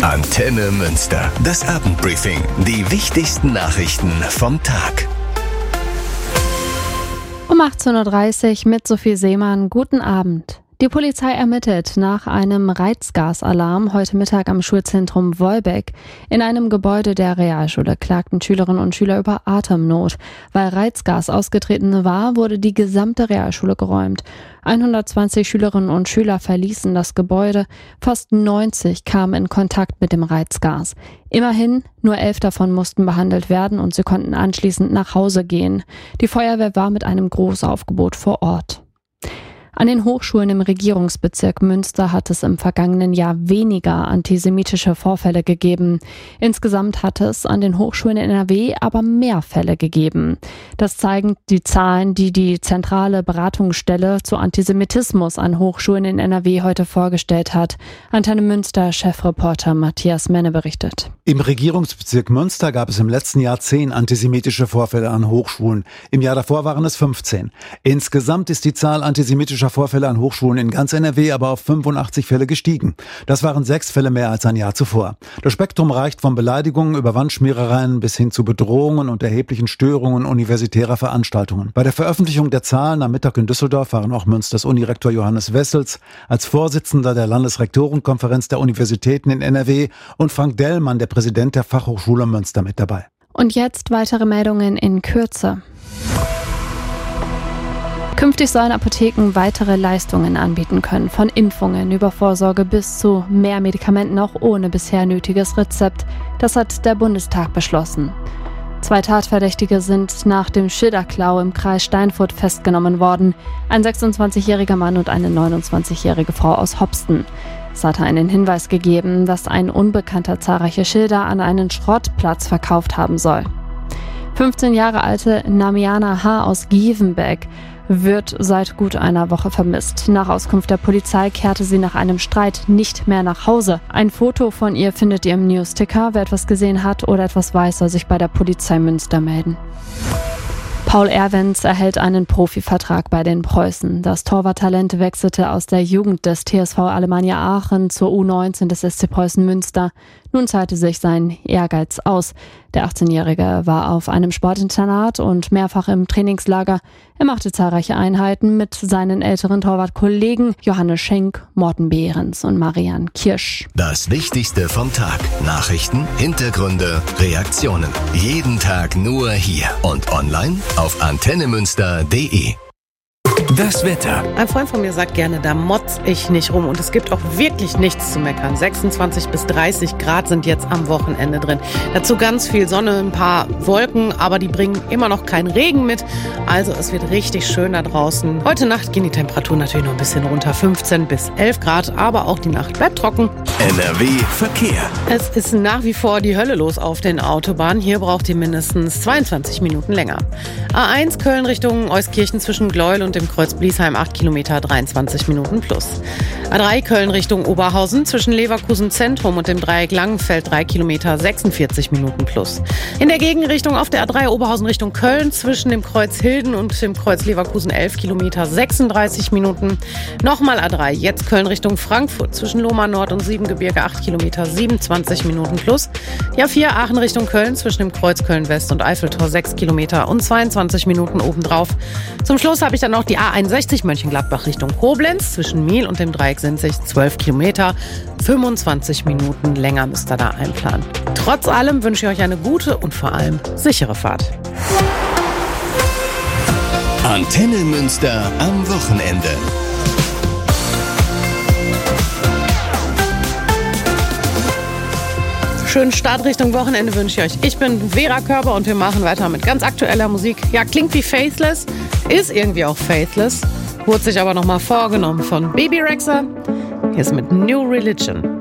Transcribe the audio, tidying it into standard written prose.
Antenne Münster. Das Abendbriefing. Die wichtigsten Nachrichten vom Tag. Um 18.30 Uhr mit Sophie Seemann. Guten Abend. Die Polizei ermittelt nach einem Reizgasalarm heute Mittag am Schulzentrum Wolbeck. In einem Gebäude der Realschule klagten Schülerinnen und Schüler über Atemnot. Weil Reizgas ausgetreten war, wurde die gesamte Realschule geräumt. 120 Schülerinnen und Schüler verließen das Gebäude. Fast 90 kamen in Kontakt mit dem Reizgas. Immerhin, nur 11 davon mussten behandelt werden und sie konnten anschließend nach Hause gehen. Die Feuerwehr war mit einem Großaufgebot vor Ort. An den Hochschulen im Regierungsbezirk Münster hat es im vergangenen Jahr weniger antisemitische Vorfälle gegeben. Insgesamt hat es an den Hochschulen in NRW aber mehr Fälle gegeben. Das zeigen die Zahlen, die die zentrale Beratungsstelle zu Antisemitismus an Hochschulen in NRW heute vorgestellt hat. Antenne Münster Chefreporter Matthias Menne berichtet. Im Regierungsbezirk Münster gab es im letzten Jahr 10 antisemitische Vorfälle an Hochschulen. Im Jahr davor waren es 15. Insgesamt ist die Zahl antisemitischer Vorfälle an Hochschulen in ganz NRW aber auf 85 Fälle gestiegen. Das waren 6 Fälle mehr als ein Jahr zuvor. Das Spektrum reicht von Beleidigungen über Wandschmierereien bis hin zu Bedrohungen und erheblichen Störungen universitärer Veranstaltungen. Bei der Veröffentlichung der Zahlen am Mittag in Düsseldorf waren auch Münsters Unirektor Johannes Wessels als Vorsitzender der Landesrektorenkonferenz der Universitäten in NRW und Frank Dellmann, der Präsident der Fachhochschule Münster, mit dabei. Und jetzt weitere Meldungen in Kürze. Künftig sollen Apotheken weitere Leistungen anbieten können, von Impfungen über Vorsorge bis zu mehr Medikamenten auch ohne bisher nötiges Rezept. Das hat der Bundestag beschlossen. 2 Tatverdächtige sind nach dem Schilderklau im Kreis Steinfurt festgenommen worden. Ein 26-jähriger Mann und eine 29-jährige Frau aus Hopsten. Es hatte einen Hinweis gegeben, dass ein Unbekannter zahlreiche Schilder an einen Schrottplatz verkauft haben soll. 15 Jahre alte Namiana H. aus Gievenbeck wird seit gut einer Woche vermisst. Nach Auskunft der Polizei kehrte sie nach einem Streit nicht mehr nach Hause. Ein Foto von ihr findet ihr im Newsticker. Wer etwas gesehen hat oder etwas weiß, soll sich bei der Polizei Münster melden. Paul Erwens erhält einen Profivertrag bei den Preußen. Das Torwarttalent wechselte aus der Jugend des TSV Alemannia Aachen zur U19 des SC Preußen Münster. Nun zahlte sich sein Ehrgeiz aus. Der 18-Jährige war auf einem Sportinternat und mehrfach im Trainingslager. Er machte zahlreiche Einheiten mit seinen älteren Torwartkollegen Johannes Schenk, Morten Behrens und Marian Kirsch. Das Wichtigste vom Tag. Nachrichten, Hintergründe, Reaktionen. Jeden Tag nur hier und online auf antennemünster.de. Das Wetter. Ein Freund von mir sagt gerne, da motz ich nicht rum. Und es gibt auch wirklich nichts zu meckern. 26 bis 30 Grad sind jetzt am Wochenende drin. Dazu ganz viel Sonne, ein paar Wolken, aber die bringen immer noch keinen Regen mit. Also es wird richtig schön da draußen. Heute Nacht gehen die Temperaturen natürlich noch ein bisschen runter. 15 bis 11 Grad, aber auch die Nacht bleibt trocken. NRW Verkehr. Es ist nach wie vor die Hölle los auf den Autobahnen. Hier braucht ihr mindestens 22 Minuten länger. A1 Köln Richtung Euskirchen zwischen Gleuel und dem Kreuz Bliesheim 8 Kilometer, 23 Minuten plus. A3 Köln Richtung Oberhausen zwischen Leverkusen Zentrum und dem Dreieck Langenfeld 3 Kilometer, 46 Minuten plus. In der Gegenrichtung auf der A3 Oberhausen Richtung Köln zwischen dem Kreuz Hilden und dem Kreuz Leverkusen 11 Kilometer, 36 Minuten. Nochmal A3, jetzt Köln Richtung Frankfurt zwischen Lohmar Nord und Siebengebirge 8 Kilometer, 27 Minuten plus. Die A4 Aachen Richtung Köln zwischen dem Kreuz Köln West und Eiffeltor 6 Kilometer und 22 Minuten obendrauf. Zum Schluss habe ich dann noch die A61 Mönchengladbach Richtung Koblenz zwischen Miel und dem Dreieck Sinzig 12 Kilometer, 25 Minuten länger müsst ihr da einplanen. Trotz allem wünsche ich euch eine gute und vor allem sichere Fahrt. Antenne Münster am Wochenende. Schönen Start Richtung Wochenende wünsche ich euch. Ich bin Vera Körber und wir machen weiter mit ganz aktueller Musik. Ja, klingt wie Faithless, ist irgendwie auch Faithless, wurde sich aber nochmal vorgenommen von Baby Rexha. Hier ist mit New Religion.